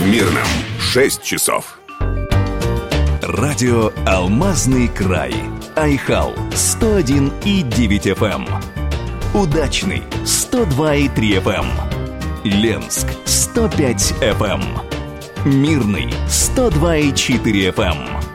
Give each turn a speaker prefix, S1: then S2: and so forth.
S1: В Мирном 6 часов.
S2: Радио «Алмазный край». Айхал 101,9 FM. Удачный 102,3 FM. Ленск 105 FM. Мирный 102,4 FM.